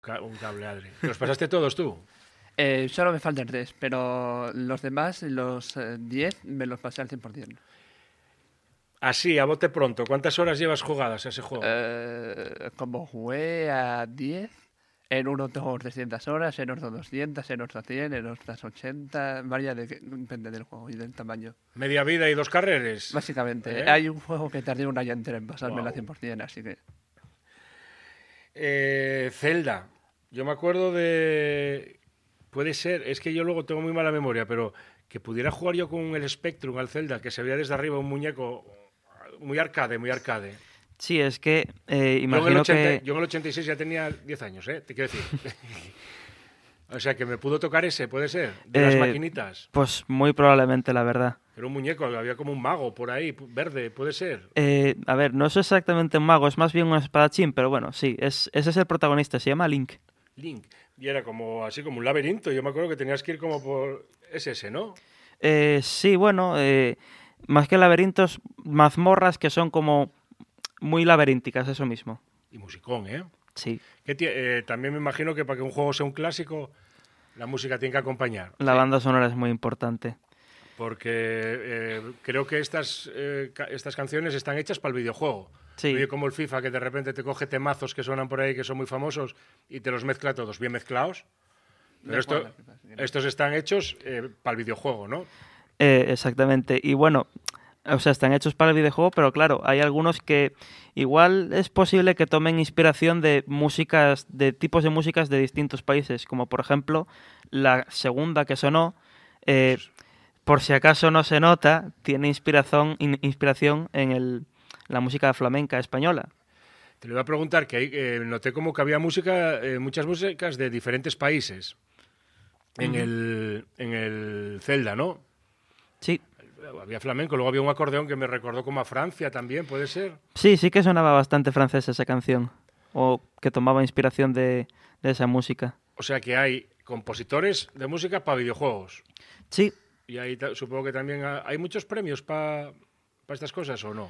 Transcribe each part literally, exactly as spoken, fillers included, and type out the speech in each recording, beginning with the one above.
Un cable, Adri. ¿Los pasaste todos tú? Eh, solo me faltan tres, pero los demás, los eh, diez, me los pasé al cien por ciento. Así, a bote pronto, ¿cuántas horas llevas jugadas a ese juego? Eh, como jugué a diez, en uno tengo trescientas horas, en otro doscientas, en otro cien, en otras ochenta, varía, de, depende del juego y del tamaño. Media vida y dos carreras. Básicamente, ¿Eh? hay un juego que tardé un año entero en pasarme Wow. al cien por ciento, así que... Eh, Zelda. Yo me acuerdo de... Puede ser, es que yo luego tengo muy mala memoria, pero que pudiera jugar yo con el Spectrum al Zelda, que se veía desde arriba un muñeco muy arcade, muy arcade. Sí, es que eh, Yo en, imagino el ochenta, que... yo en el ochenta y seis ya tenía diez años, ¿eh? Te quiero decir. O sea, que me pudo tocar ese, puede ser, de las Eh, maquinitas. Pues muy probablemente, la verdad. Era un muñeco, había como un mago por ahí, verde, puede ser. Eh, a ver, no es exactamente un mago, es más bien un espadachín, pero bueno, sí, es, ese es el protagonista, se llama Link. Link. Y era como así como un laberinto. Yo me acuerdo que tenías que ir como por... Es ese, ¿no? Eh, sí, bueno, eh, más que laberintos, mazmorras que son como muy laberínticas, eso mismo. Y musicón, ¿eh? Sí, Que tie- eh, también me imagino que para que un juego sea un clásico, la música tiene que acompañar. la banda sonora es muy importante. Porque eh, creo que estas, eh, ca- estas canciones están hechas para el videojuego. Sí. Oye, como el FIFA, que de repente te coge temazos que suenan por ahí, que son muy famosos, y te los mezcla todos bien mezclados. Pero De esto, jugar, estos están hechos eh, para el videojuego, ¿no? Eh, exactamente. Y bueno, o sea, están hechos para el videojuego, pero claro, hay algunos que igual es posible que tomen inspiración de músicas, de tipos de músicas de distintos países, como por ejemplo la segunda que sonó, eh, por si acaso no se nota, tiene inspiración, in- inspiración en el, la música flamenca española. Te lo iba a preguntar, que ahí, eh, noté como que había música, eh, muchas músicas de diferentes países en, Ujú. el, en el Zelda, ¿no? Sí, Había flamenco, luego había un acordeón que me recordó como a Francia también, ¿puede ser? sí, sí que sonaba bastante francesa esa canción, o que tomaba inspiración de, de esa música. O sea que hay compositores de música para videojuegos. Sí, Y ahí ta- supongo que también ha- hay muchos premios para estas cosas, ¿o no?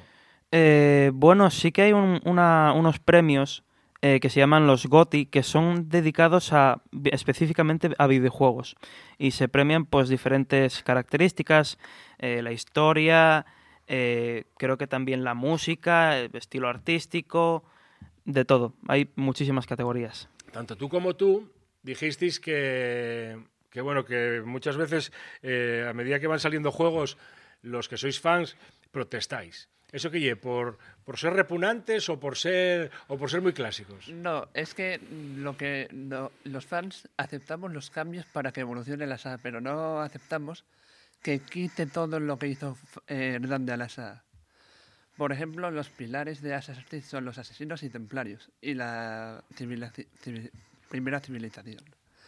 Eh, bueno, sí que hay un- una- unos premios eh, que se llaman los GOTY, que son dedicados a, específicamente a videojuegos. Y se premian pues diferentes características, eh, la historia, eh, creo que también la música, el estilo artístico, de todo. Hay muchísimas categorías. Tanto tú como tú dijisteis que, que bueno, que muchas veces eh, a medida que van saliendo juegos, los que sois fans protestáis. ¿Eso qué lle? ¿Por, por ser repugnantes o por ser, o por ser muy clásicos? No, es que lo que no- los fans aceptamos los cambios para que evolucione la saga, pero no aceptamos que quite todo lo que hizo eh, grande a la saga. Por ejemplo, los pilares de Assassin's Creed son los asesinos y templarios y la civilizaci- civi- primera civilización.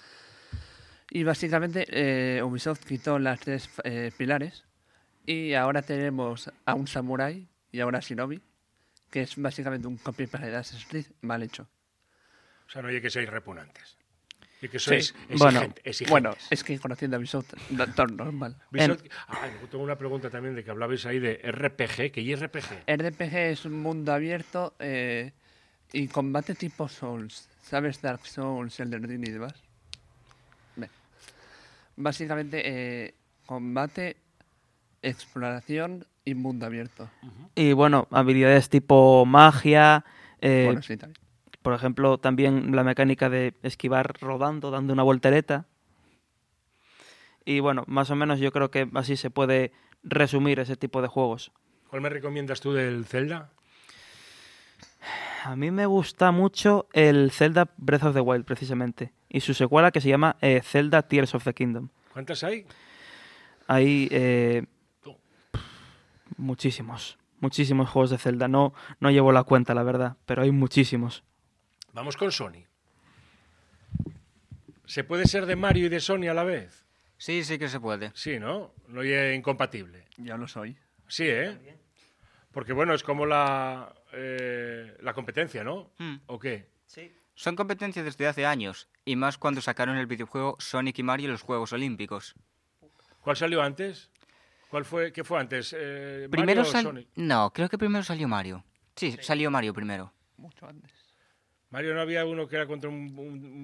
Y básicamente eh, Ubisoft quitó las tres eh, pilares y ahora tenemos a un samurái y a una shinobi, que es básicamente un copy-paste de Assassin's Creed mal hecho. O sea, no oye que seáis repugnantes. Y que sois Sí. exigente- Bueno, exigentes. Bueno, es que conociendo a Ubisoft, no- todo normal. Ubisoft- Ah, luego tengo una pregunta también de que hablabais ahí de R P G. ¿Qué es R P G? R P G es un mundo abierto eh, y combate tipo Souls. ¿Sabes Dark Souls, Elden Ring y demás? Ve. Básicamente, eh, combate, exploración y mundo abierto. Y bueno, habilidades tipo magia, eh, Bueno, sí, también. por ejemplo, también la mecánica de esquivar rodando, dando una voltereta. Y bueno, más o menos yo creo que así se puede resumir ese tipo de juegos. ¿Cuál me recomiendas tú del Zelda? A mí me gusta mucho el Zelda Breath of the Wild, precisamente. Y su secuela que se llama eh, Zelda Tears of the Kingdom. ¿Cuántas hay? Hay eh, muchísimos, muchísimos juegos de Zelda. No, no llevo la cuenta, la verdad, pero hay muchísimos. Vamos con Sony. ¿Se puede ser de Mario y de Sony a la vez? Sí, sí que se puede. Sí, ¿no? No es incompatible. Yo lo soy. Sí, ¿eh? Porque bueno, es como la, eh, la competencia, ¿no? Hmm. ¿O qué? Son competencia desde hace años, y más cuando sacaron el videojuego Sonic y Mario en los Juegos Olímpicos. ¿Cuál salió antes? ¿Cuál fue? ¿Qué fue antes? Eh, Primero ¿Mario o sal- Sonic? No, creo que primero salió Mario. Sí, salió Mario primero. Mucho antes. Mario, no había uno que era contra un, un-